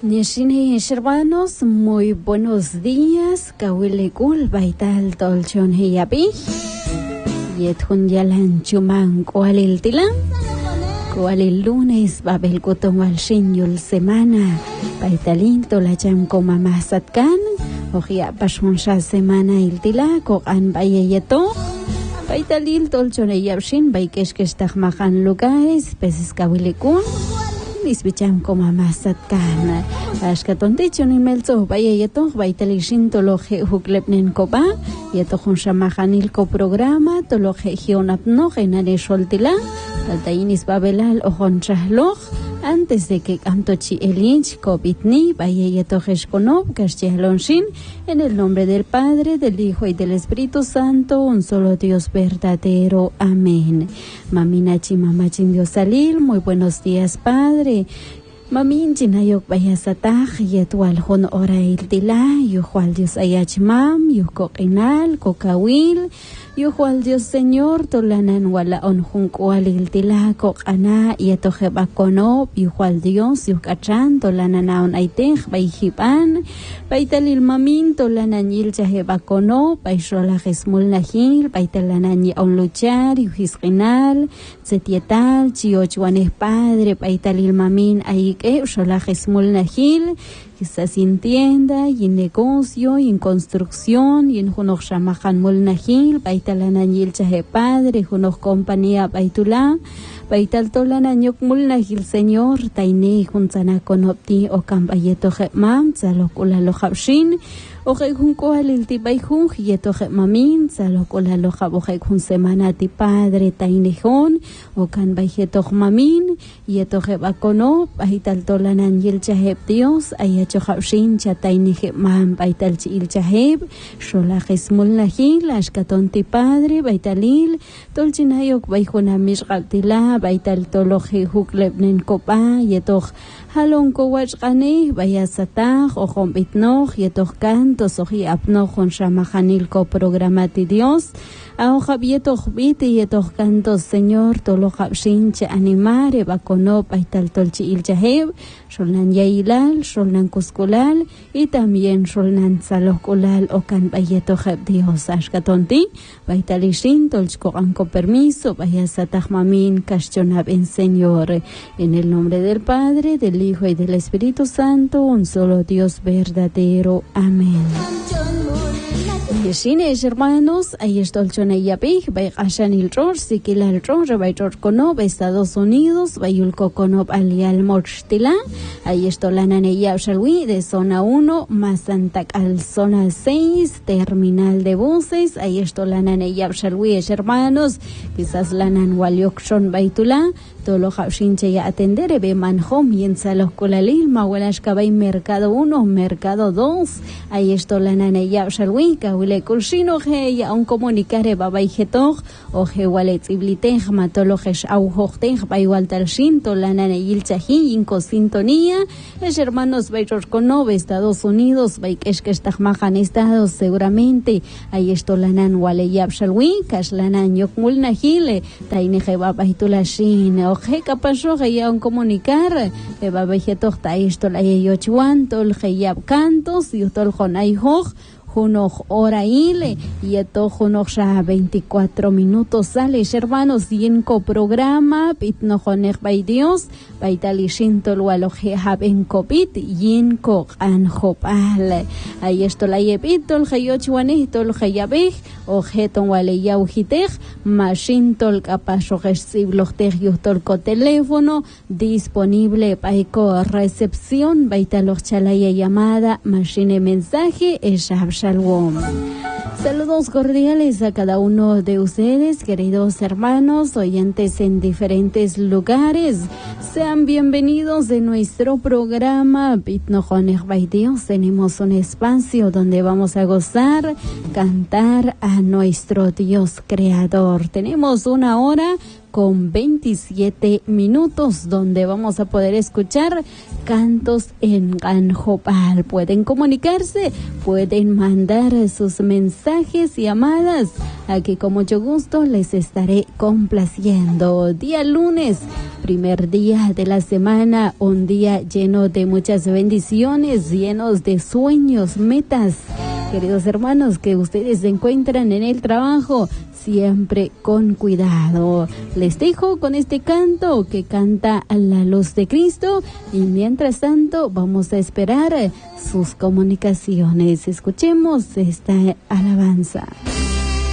Nishini hermanos, muy buenos días. Kawilikul baital tolchon hiyapi. Yethun yalan chuman kualil tilan. Kualil lunes babel kutong walshin yul semana. Baitalin tolacham koma masatkan. Ohia pashonsha semana il tila kokan bayeyeto. Baitalil tolchon hiyapshin baikeshkeshtag mahan lugares. Peses kawilikul. Nisbicham como masatkan ashkatonte chonin melzo bayeyeto baitalishin toloje huklepnen koba yeto hun shamahanil ko programa toloje hionapno genare soltila tatainis babelal ojon chahloch antes de que Amtochi Elinch Kobitni bayeyeto heshkonov kashchehlonshin en el nombre del Padre, del Hijo y del Espíritu Santo, un solo Dios verdadero. Amén. Maminachi mamachin Dios salil, muy buenos días, Padre. Mamin chinayok bayasatach yetual hon ora iltila, yuhual Dios ayachmam, yukokinal, kokawil, yuhual Dios Señor, tolanan wala onjun kual iltila, kokana, yetoje bakono, yuhual Dios, yukachan, tolananaon aitech, bayhipan, baitalil mamin, tolanan yilchaje bakono, baishola jesmul nahil, baitalanan on luchar, yuhiskinal, setietal, chiochuanes Padre, baitalil mamin, ahí que Sholajes Mulnahil, quizás en tienda y en negocio y en construcción y en Junoch Shamahan Mulnahil, Baitalananyil Chahe Padre, Junoch Compañía Baitula, Baital Tolananyok Mulnahil Señor, Taine Junsana Konopti o Cambayeto Hetmam, Zalokula Lohabshin, Oje junco al tibay jun yetoje mamin salokula loja boje jun semana ti Padre tainejón o kan bayetoj mamin yetoje bakono baital tolanan yilchaheb Dios ayacho hawshin chataineje mam baital chil chaheb sholajes mulnahil ashkaton ti Padre baitalil tolchinayok bayjuna mishqaltila baital toloje huklebnen kopa yetoj halon kowachqani bayasataj o jombitnoj yetoj cantos oji apnoj on shamahanil ko programati Dios ahoja bietoj biti yetoj cantos Señor tolojabshin che animare bakono baital tolchi iljaheb sholnan yailal sholnan kuskulal y también sholnan salokulal o kan bayetoj Dios ashkatonti baitalishin tolchko anko permiso bayasataj mamin kashchonab en Señor en el nombre del Padre, del Hijo y del Espíritu Santo, un solo Dios verdadero. Amén. Yeshines hermanos, ahí está el choneyapig, bay ashanil chor, sikilal chor, bay chor konob, Estados Unidos, bayul kokonob alial mochtila, ahí está la naneya shalwi de zona 1, Mazantac al zona 6, terminal de buses, ahí está la naneya shalwi hermanos, quizás la nanwaliok shon baitula, tolo hawshinche ya atender be manhom y en salos kolalil, mawalash kabay mercado 1, mercado 2, ahí está la naneya shalwi, kawile kulshino he ya un comunicare babay jetoj o he walet iblitej matolojes auhochtej baywal talshin tolana neil chahi inco sintonía es hermanos bayros konob Estados Unidos baykeshkestaj mahan estados seguramente ahí estolanan wale yabshalwi kashlanan yokmul nahile taineje babay tulashin o he kapasho he ya un comunicar babay jetoj taistol ayochuan tol he yab cantos y tol jonayhoj Junoch hora ile y esto Junoch ya 24 minutos sale hermanos yenko programa pitnojonech bay Dios baitalishin tolwaloje haben kopit yenko anjopal ahí esto la yepitol hayochwane tol hayabej ojeton wale yaujitej mashin tol kapashogesh siblochtej yutol ko teléfono disponible paiko recepción baitaloch chalaya llamada machine mensaje Shalom. Saludos cordiales a cada uno de ustedes, queridos hermanos, oyentes en diferentes lugares. Sean bienvenidos de nuestro programa Pitnojonech by Dios. Tenemos un espacio donde vamos a gozar, cantar a nuestro Dios creador. Tenemos una hora 8:27, donde vamos a poder escuchar cantos en Ganjopal. Pueden comunicarse, pueden mandar sus mensajes y llamadas, aquí con mucho gusto les estaré complaciendo. Día lunes, primer día de la semana, un día lleno de muchas bendiciones, llenos de sueños, metas. Queridos hermanos, que ustedes se encuentran en el trabajo, siempre con cuidado. Les dejo con este canto que canta a la luz de Cristo, y mientras tanto vamos a esperar sus comunicaciones. Escuchemos esta alabanza.